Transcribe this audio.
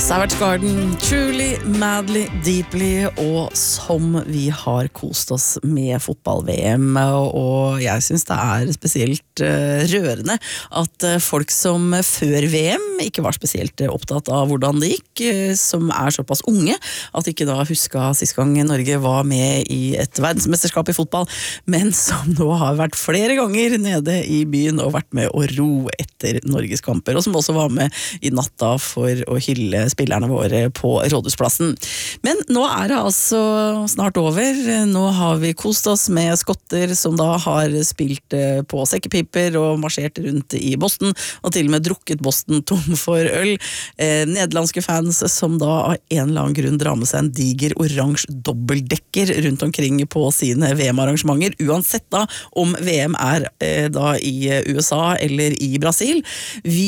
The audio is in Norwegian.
Savage Garden, Truly, Madly, Deeply, og som vi har kost oss med fotball-VM, og jeg synes det er spesielt rørende at folk som før VM ikke var spesielt opptatt av hvordan det gikk, som er såpass unge, at ikke da husket sist gang Norge var med i et verdensmesterskap i fotball, men som nå har vært flere ganger nede i byen og vært med å ro etter Norges kamper, og som også var med i natta for å hylle spillerne våre på Rådhusplassen. Men nå er det altså snart over. Nå har vi kost oss med skotter som da har spilt på sekkepiper og marsjert rundt i Boston, og til og med drukket Boston tom for øl. Nederlandske fans som da av en eller annen grunn drar med seg en diger oransje dobbeltdekker rundt omkring på sine VM-arrangementer, uansett da om VM er da i USA eller i Brasil. Vi